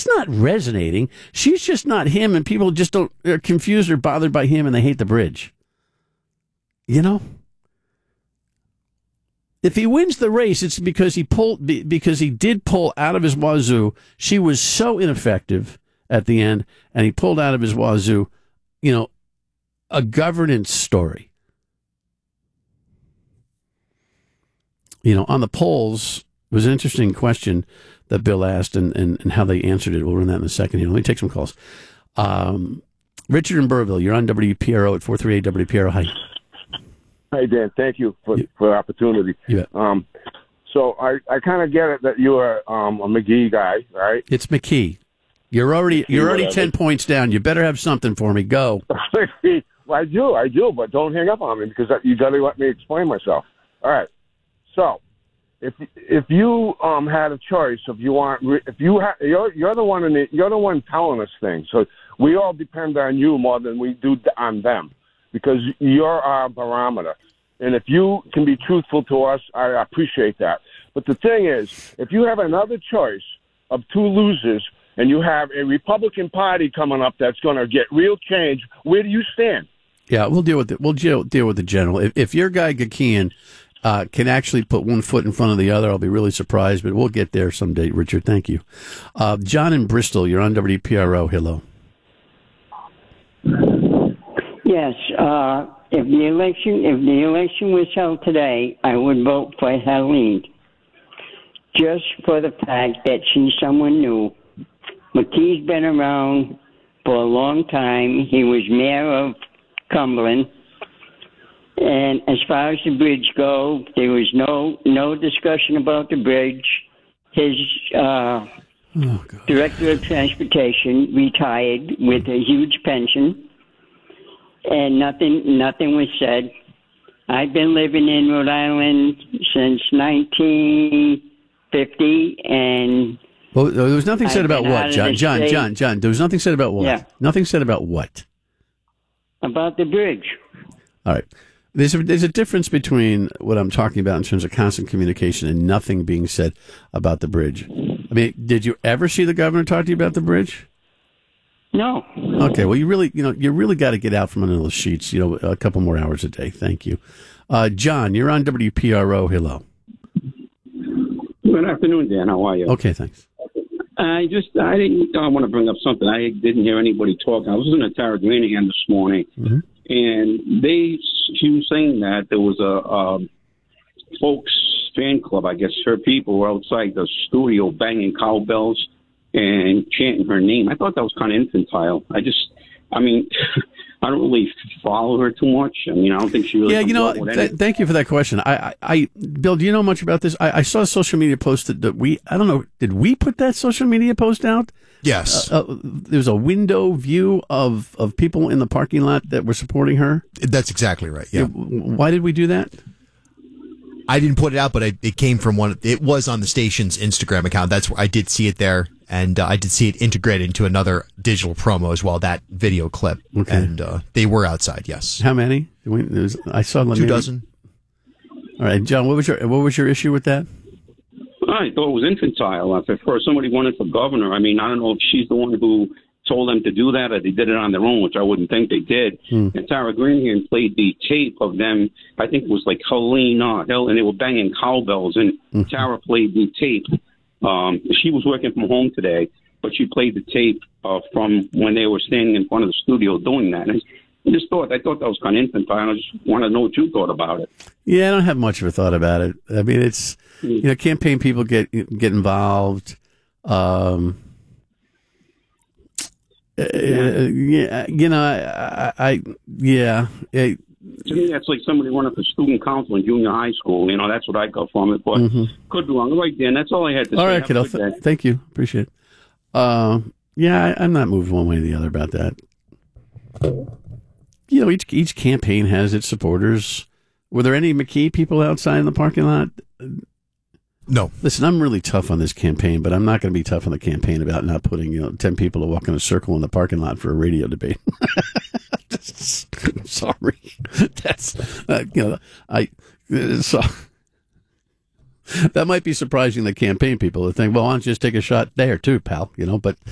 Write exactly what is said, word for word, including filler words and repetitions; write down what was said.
That's not resonating. She's just not him, and people just don't are confused or bothered by him, and they hate the bridge. You know? If he wins the race, it's because he pulled because he did pull out of his wazoo. She was so ineffective at the end, and he pulled out of his wazoo, you know, a governance story. You know, on the polls, it was an interesting question that Bill asked and, and, and how they answered it. We'll run that in a second here. Let me take some calls. Um, Richard in Burrville, you're on W P R O at four three eight W P R O. Hi. Hey, Dan. Thank you for, you, for the opportunity. You bet. Um, so I, I kind of get it that you are um, a McGee guy, right? It's McKee. You're already you're already ten points down. You better have something for me. Go. Well, I do, I do, but don't hang up on me because you got to let me explain myself. All right. So, if if you um had a choice, if you want, if you ha- you're you're the one in the, you're the one telling us things. So we all depend on you more than we do on them because you're our barometer. And if you can be truthful to us, I appreciate that. But the thing is, if you have another choice of two losers and you have a Republican Party coming up that's going to get real change, where do you stand? Yeah, we'll deal with it. We'll deal, deal with the general. If, if your guy Gakian uh, can actually put one foot in front of the other, I'll be really surprised. But we'll get there someday, Richard. Thank you. Uh, John in Bristol, you're on W P R O. Hello. Yes. Uh, if the election if the election was held today, I would vote for Helene, just for the fact that she's someone new. McKee's been around for a long time. He was mayor of Cumberland. And as far as the bridge go, there was no no discussion about the bridge. His uh, oh, director of transportation retired with a huge pension, and nothing nothing was said. I've been living in Rhode Island since nineteen fifty, and well, there was nothing said I've about what, John? John, state. John, John. There was nothing said about what? Yeah. Nothing said about what? About the bridge. All right. There's a, there's a difference between what I'm talking about in terms of constant communication and nothing being said about the bridge. I mean, did you ever see the governor talk to you about the bridge? No. Okay. Well, you really, you know, you really got to get out from under those sheets. You know, a couple more hours a day. Thank you, uh, John. You're on W P R O. Hello. Good afternoon, Dan. How are you? Okay. Thanks. I just, I didn't, I want to bring up something. I didn't hear anybody talk. I was listening to Tara Green again this morning, mm-hmm. and they, she was saying that there was a, a folks fan club. I guess her people were outside the studio banging cowbells and chanting her name. I thought that was kind of infantile. I just, I mean, I don't really follow her too much. I mean, I don't think she really. Yeah, you know, th- thank you for that question. I, I, I, Bill, do you know much about this? I, I saw a social media post that, that we, I don't know, did we put that social media post out? Yes. Uh, uh, there's a window view of, of people in the parking lot that were supporting her. That's exactly right. Yeah. Why did we do that? I didn't put it out, but I, it came from one. It was on the station's Instagram account. That's where I did see it there, and uh, I did see it integrated into another digital promo as well. That video clip, okay. and uh, they were outside. Yes. How many? We, was, I saw two dozen. All right, John. What was your what was your issue with that? I thought it was infantile. If first somebody wanted for governor, I mean, I don't know if she's the one who told them to do that or they did it on their own, which I wouldn't think they did. Hmm. And Tara Greenhan played the tape of them, I think it was like Helena, and they were banging cowbells, and mm-hmm. Tara played the tape. Um, she was working from home today, but she played the tape uh, from when they were standing in front of the studio doing that. And I just thought, I thought that was kind of infantile. I just want to know what you thought about it. Yeah, I don't have much of a thought about it. I mean, it's, mm-hmm. you know, campaign people get get involved. Um Uh, yeah, you know, I, I, I yeah. It, to me, that's like somebody running for student council in junior high school. You know, that's what I got from it. But mm-hmm. could be wrong. All right, Dan, that's all I had to all say. All right, kiddo. Th- thank you. Appreciate it. Uh, yeah, I, I'm not moved one way or the other about that. You know, each each campaign has its supporters. Were there any McKee people outside in the parking lot? No. Listen, I'm really tough on this campaign, but I'm not going to be tough on the campaign about not putting, you know, ten people to walk in a circle in the parking lot for a radio debate. Sorry. That's, uh, you know, I, so, that might be surprising the campaign people to think, well, why don't you just take a shot there too, pal, you know, but